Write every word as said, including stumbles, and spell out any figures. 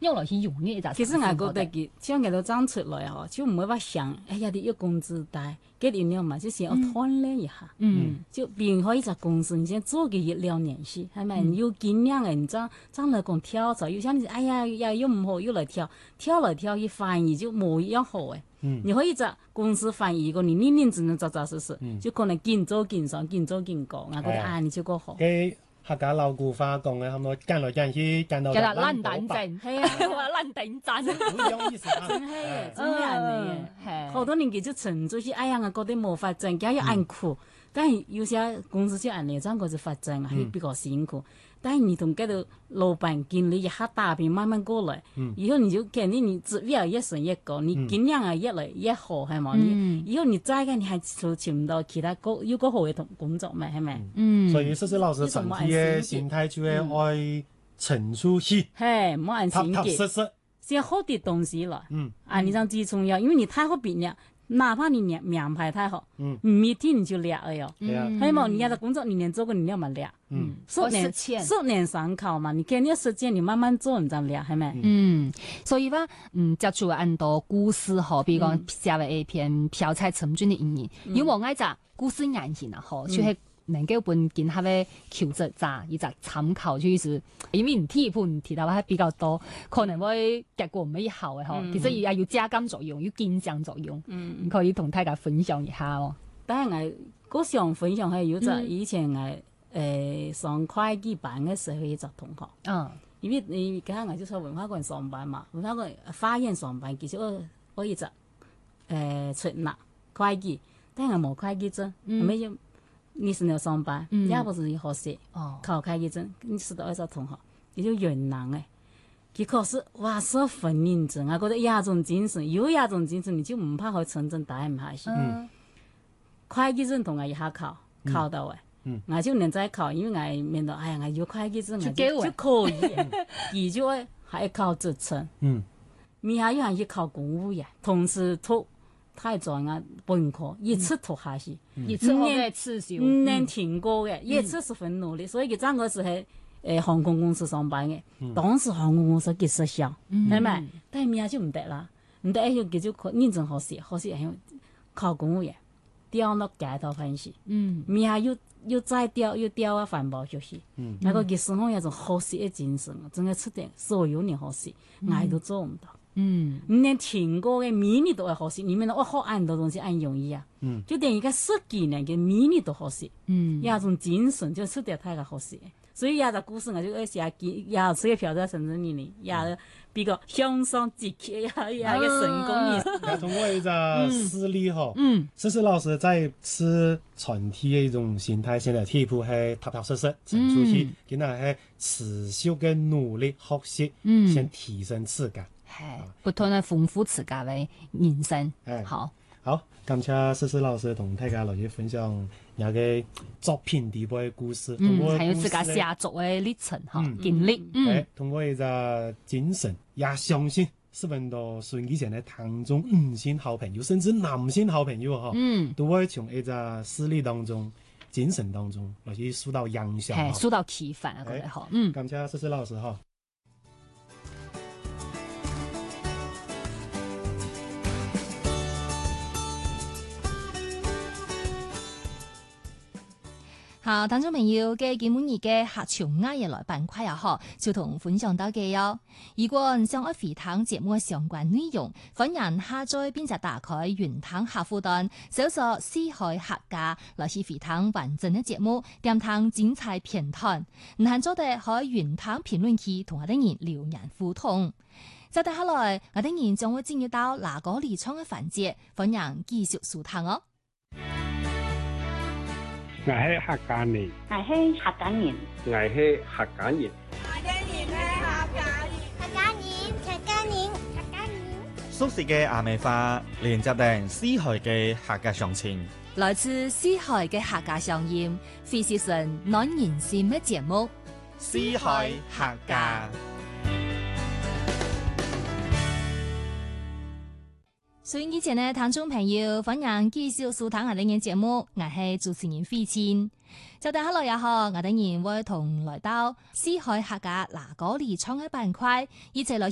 用來去用呢？就其實我覺得佢將佢都長出來嗬，就唔會話想，哎呀，你一工資大，給你了嘛，就先要鍛鍊一下。 嗯， 就比如可以在公司，你先做個一兩年先，係咪？你有經驗嘅，你將將來講跳槽，有像你，哎呀，呀又唔好，又來跳，跳來跳去反而就冇一樣好誒。嗯，你可以在公司反而一個你年年只能扎扎實實，就可能見做見上，見做見過，我覺得啊，你就個好。 客家老古話講嘅，係咪揀來揀去揀到爛蛋症？係啊，話爛頂陣， 真係真係嚟嘅。好多年紀就沉咗去，哎呀，我覺得冇發展，梗係要按苦。但係有些公司就按呢種個就發展，係比較辛苦。但係你同嗰度老闆經理一下打拼，慢慢過來，以後你就肯定你職業越升越高，你經驗啊越來越好，係嘛？你以後你再嘅你係就尋唔到其他個有個好嘅同工作嘛，係咪？嗯。 所以思思老師長期嘅心態就係愛沉出去， 係冇按心踏踏實實， 先學啲東西來。嗯。啊，你講最重要，因為你太好變了。哪怕你名名牌太好，嗯，每天你就叻了喲，係啊，係嘛？你家的工作你連做過你要嘛叻，嗯，十年十年上考嘛，你肯定實踐，你慢慢做，你就叻，係咪？ 嗯，所以話，嗯，接觸很多故事嗬，比如講寫嘅一篇漂菜沉船的語言，因為我愛隻故事原型啊，嗬，就係能夠本見下嘅求職者一隻參考，就是因為你提盤提到係比較多，可能會結果唔係好嘅嗬，其實也要加減作用，要見證作用，嗯，可以同大家分享一下哦。 但係我嗰想分享係有隻以前係誒上會計班嘅時候一隻同學，嗯，因為你而家我就喺文化館上班嘛，文化館花園上班，其實我我一隻誒出納會計，但係冇會計證，後尾就。你是要上班，嗯、也不是學習，哦、考會計證。你識到一個同學，佢叫雲南誒，佢考試哇十分認真，我覺得亞種精神，有亞種精神，你就唔怕去城鎮打唔下去。嗯、會計證同我一下考，考到誒，嗯、我就能再考，因為我面到，哎呀，我有會計證，我就就可以，而就係還考職稱，嗯，咪還有還去考公務員，同時讀。太在啊，本科一次讀下去， 一次嘅次數唔能停過嘅，一次十分努力。所以佢爭嗰時喺誒航空公司上班嘅，當時航空公司幾實效，係咪？但係面就唔得啦，唔得誒，佢就認真學習，學習係考公務員，調到街頭分析，嗯，面下又又再調又調啊環保學習，嗯，那個佢生活有種學習嘅精神，真係出點所有人學習，我都做唔到。嗯，唔能停過嘅，每年都係學習，你們我學很多東西很容易啊，嗯，就等於個十幾年嘅每年都學習，嗯，有種精神就出得太個學習，所以有個故事我就愛寫記，有這個漂在城鎮裏面，有比較向上積極，有有個成功意。 也通過一個實例嗬，嗯，思思老師在是傳遞嘅一種心態，現在第一步係踏踏實實沉出去，然後係持續嘅努力學習，嗯，先提升自己。 係不斷嘅豐富自家嘅人生。係好， 好，感謝思思老師同大家來去分享有嘅作品底部嘅故事， 嗯，還有自家寫作嘅歷程哈，經歷，嗯， 通過一個精神，也相信十分多順其前嘅聽眾五星好朋友，甚至男性好朋友哈，嗯，都會從一個事例當中、精神當中來去受到影響， 係受到啟發啊，佢好，嗯， 感謝思思老師哈。 好，聽眾朋友嘅今晚嘅客場啱嘢來板塊啊，嗬，就同分享到嘅喲。如果你想愛回聽節目嘅相關內容，歡迎下載並且打開雲聽客戶端，搜索四海客家來去回聽完整嘅節目，點聽精彩片段。唔限咗哋喺雲聽評論區同我哋人留言互動。就接下來，我哋人將會進入到哪個理倉嘅環節，歡迎繼續收聽哦。 我係客家人， 我係客家人， 我係客家人， 客家人係客家人，客家人，客家人，客家人。 熟悉嘅阿美花，連接定四海嘅客家鄉情， 來自四海嘅客家鄉音，非是神暖人心嘅節目， 四海客家。 所以以前呢，聽眾朋友歡迎繼續收聽我哋嘅節目，我係主持人費千。就等下來也好，我哋人會同來到四海客家哪個理倉嘅板塊，一齊來